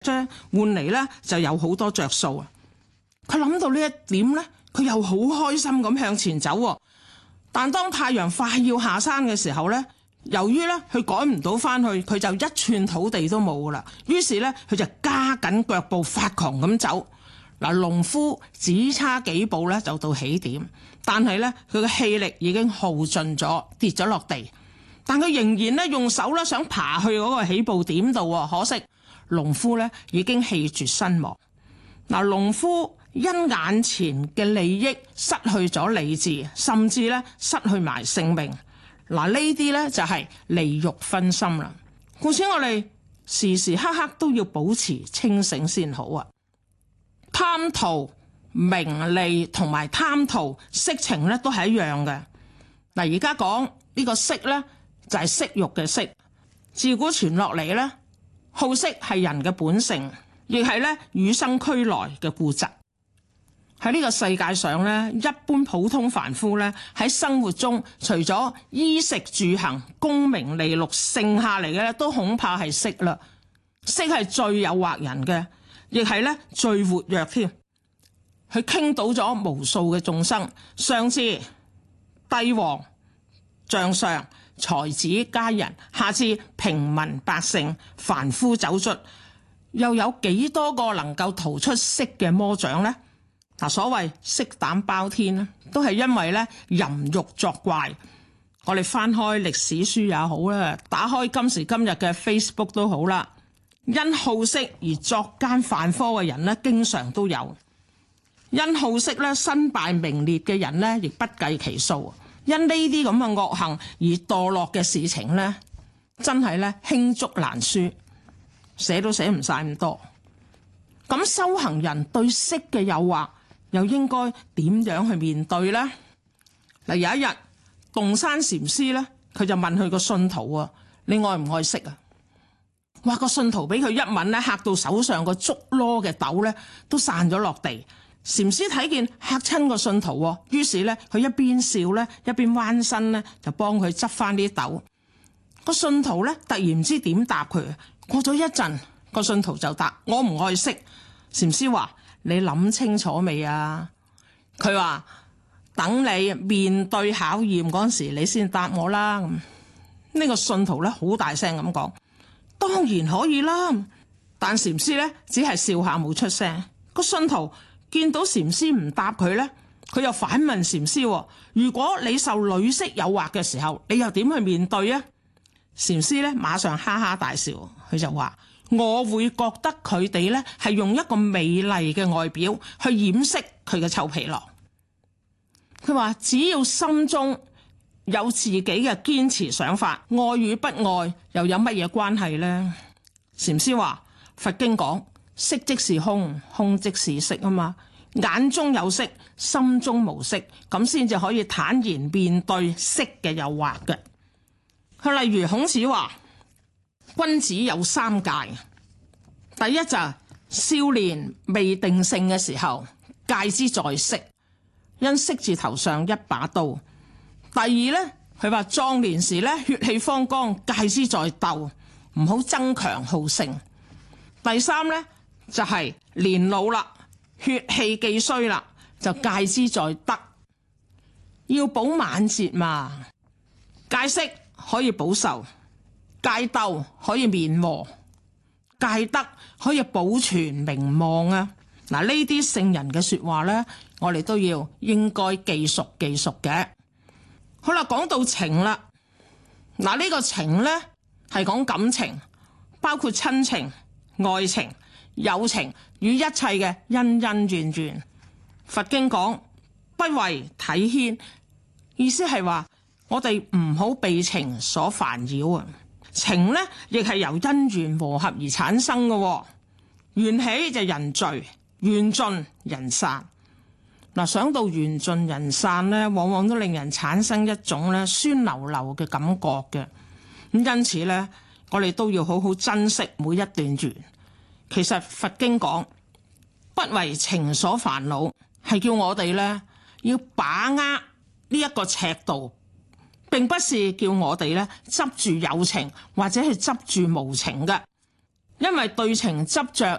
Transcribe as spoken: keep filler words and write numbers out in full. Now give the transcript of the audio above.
啫，換嚟咧就有好多着數啊！佢諗到呢一點咧，佢又好開心咁向前走。但當太陽快要下山嘅時候咧，由於咧佢趕唔到翻去，佢就一寸土地都冇噶啦。於是咧佢就加緊腳步發狂咁走。嗱，農夫只差幾步咧就到起點，但係咧佢嘅氣力已經耗盡咗，跌咗落地。但佢仍然咧用手咧想爬去嗰個起步點度，可惜農夫咧已經氣絕身亡。嗱，農夫因眼前嘅利益失去咗理智，甚至咧失去埋性命。嗱，呢啲咧就係利欲分心啦。故此我哋時時刻刻都要保持清醒先好啊！貪圖名利同埋貪圖色情咧都係一樣嘅。嗱，而家講呢個色咧就係色欲嘅色，自古傳落嚟咧，好色係人嘅本性，亦係咧與生俱來嘅痼疾。喺呢個世界上咧，一般普通凡夫咧喺生活中，除咗衣食住行、功名利祿，剩下嚟嘅咧都恐怕係色啦。色係最誘惑人嘅，亦係咧最活躍添。佢傾倒咗無數嘅眾生，上至帝王、將相、才子佳人，下至平民百姓、凡夫走卒，又有幾多個能夠逃出色嘅魔掌呢？嗱，所謂色膽包天咧，都係因為咧淫欲作怪。我哋翻開歷史書也好啦，打開今時今日嘅 Facebook 都好啦，因好色而作奸犯科嘅人咧，經常都有；因好色咧身敗名裂嘅人咧，亦不計其數。因呢啲咁嘅惡行而墮落嘅事情咧，真係咧罄竹難書，寫都寫唔晒咁多。咁修行人對色嘅誘惑，又應該點樣去面對呢？嗱，有一日，洞山禪師咧，佢就問佢個信徒啊：你愛唔愛色啊？哇！個信徒俾佢一問咧，嚇到手上個竹籮嘅豆咧都散咗落地。禪師睇見嚇親個信徒，於是咧佢一邊笑咧，一邊彎身咧就幫佢執翻啲豆。個信徒咧突然唔知點答佢。過咗一陣，個信徒就答：我唔愛色。禪師話：你諗清楚未啊？佢話：等你面對考驗嗰時，你先答我啦。咁、這、呢個信徒咧好大聲咁講：當然可以啦。但禪師咧只係笑下冇出聲。個信徒見到禪師唔答佢咧，佢又反問禪師：如果你受女色誘惑嘅時候，你又點去面對啊？禪師咧馬上哈哈大笑，佢就話：我會覺得佢哋咧係用一個美麗嘅外表去掩飾佢嘅臭皮囊。佢話只要心中有自己嘅堅持想法，愛與不愛又有乜嘢關係呢？禪師話：佛經講色即是空，空即是色啊嘛。眼中有色，心中無色，咁先至可以坦然面對色嘅誘惑嘅。佢例如孔子話：君子有三戒，第一就係少年未定性嘅時候，戒之在色，因色字頭上一把刀。第二呢，佢話壯年時咧血氣方剛，戒之在鬥，唔好爭強好勝。第三呢，就係、是、年老啦，血氣既衰啦，就戒之在德，要保晚節嘛。戒色可以保壽，戒鬥可以免禍，戒德可以保存名望啊！嗱，呢啲聖人嘅說話呢，我哋都要應該記熟記熟嘅。好啦，講到情啦，嗱、這、呢個情呢，係講感情，包括親情、愛情、友情與一切嘅恩恩怨怨。佛經講不為體牽，意思係話我哋唔好被情所煩擾啊。情呢亦係由因緣和合而產生嘅，緣起就人聚，緣盡人散。嗱，想到緣盡人散咧，往往都令人產生一種咧酸溜溜嘅感覺嘅。咁因此咧，我哋都要好好珍惜每一段緣。其實佛經講不為情所煩惱，係叫我哋咧要把握呢一個尺度，並不是叫我哋咧執住有情或者係執住無情嘅。 因為對情執着